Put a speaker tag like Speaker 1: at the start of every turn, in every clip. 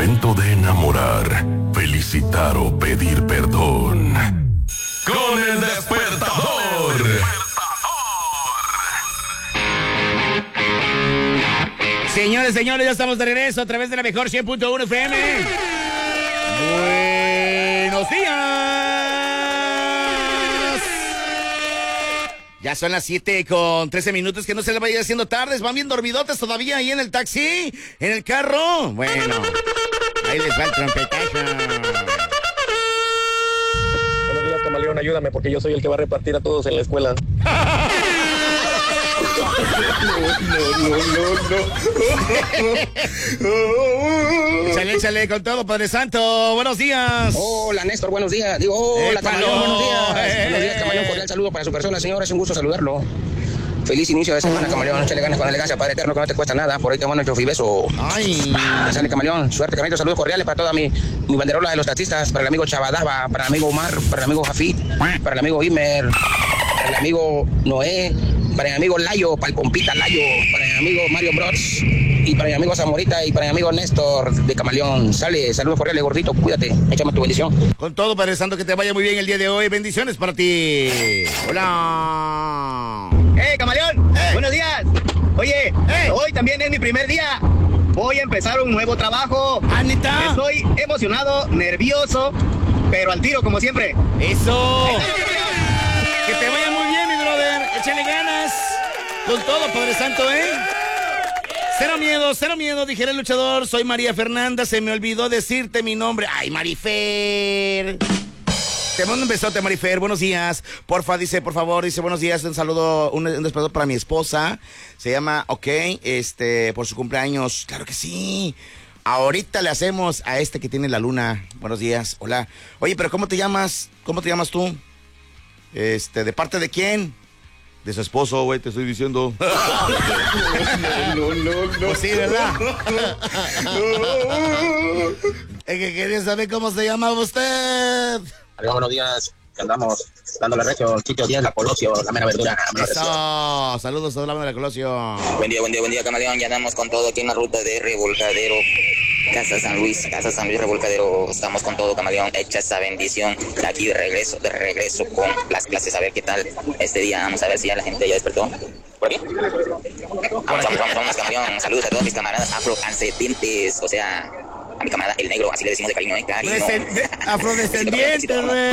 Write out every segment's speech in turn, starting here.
Speaker 1: momento de enamorar, felicitar o pedir perdón. Con el despertador.
Speaker 2: Señores, ya estamos de regreso a través de la mejor 100.1 FM. Buenos días. Ya son las 7:13, que no se les vaya haciendo tardes. ¿Van bien dormidotes todavía ahí en el taxi? ¿En el carro? Bueno, ahí les va el trompetazo.
Speaker 3: Buenos días, Camaleón, ayúdame porque yo soy el que va a repartir a todos en la escuela.
Speaker 2: No. Échale con todo, Padre Santo. Buenos días.
Speaker 4: Hola, Néstor, buenos días. Hola, Camaleón, buenos días. Buenos días, Camaleón, cordial saludo para su persona, señor. Es un gusto saludarlo. Feliz inicio de semana, Camaleón. Échale ganas con elegancia, Padre Eterno, que no te cuesta nada. Por ahí te mando el chofibeso.
Speaker 2: Ay.
Speaker 4: Sale, Camaleón. Suerte, Camaleón. Saludos cordiales para toda mi banderola de los taxistas. Para el amigo Chavadaba, para el amigo Omar, para el amigo Jafit, para el amigo Imer, para el amigo Noé, para el amigo Layo, para el compita Layo, para el amigo Mario Bros, y para mi amigo Zamorita y para mi amigo Néstor de Camaleón. Sale, saludos cordiales, gordito. Cuídate. Échame tu bendición.
Speaker 2: Con todo, Padre Santo, que te vaya muy bien el día de hoy. Bendiciones para ti. Hola.
Speaker 5: Camaleón, buenos días. Oye, hoy también es mi primer día. Voy a empezar un nuevo trabajo.
Speaker 2: ¿Neta?
Speaker 5: Estoy emocionado, nervioso, pero al tiro como siempre.
Speaker 2: ¡Eso! Que te vaya muy bien, mi brother. Échale ganas. Con todo, Padre Santo, Cero miedo, dijera el luchador. Soy María Fernanda, se me olvidó decirte mi nombre. ¡Ay, Marifer! Te mando un besote, Marifer. Buenos días. Por favor, dice buenos días. Un saludo, un despertador para mi esposa. Se llama, por su cumpleaños. Claro que sí. Ahorita le hacemos a este que tiene la luna. Buenos días. Hola. Oye, pero ¿cómo te llamas? ¿Cómo te llamas tú? ¿De parte de quién? De su esposo, güey, te estoy diciendo. No. Pues sí, ¿verdad? Es que quería saber cómo se llama usted.
Speaker 4: Adiós, buenos días. Andamos dándole recio, Chicho Díaz, la Colosio, la mera verdura.
Speaker 2: Eso, saludos a la mera Colosio.
Speaker 4: Buen día, Camaleón. Ya andamos con todo aquí en la ruta de Revolcadero, Casa San Luis, Revolcadero. Estamos con todo, Camaleón. Echa esa bendición de aquí de regreso con las clases. A ver qué tal este día. Vamos a ver si ya la gente ya despertó. ¿Por aquí? Vamos, Camaleón. Saludos a todos mis camaradas afrocancetentes, o sea, a mi camarada el negro, así le decimos de cariño, cariño.
Speaker 2: Afrodescendiente, güey.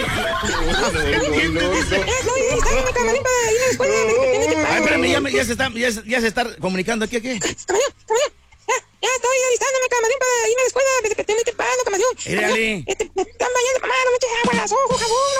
Speaker 2: Ay, espérame, ya se está comunicando aquí, ¿qué?
Speaker 6: Ya estoy alistándome, Camaleón, para irme a la escuela desde que temprano, Camaleón.
Speaker 2: Érale.
Speaker 6: Están bañando, mamá, no me eches agua a las ojos, jabón.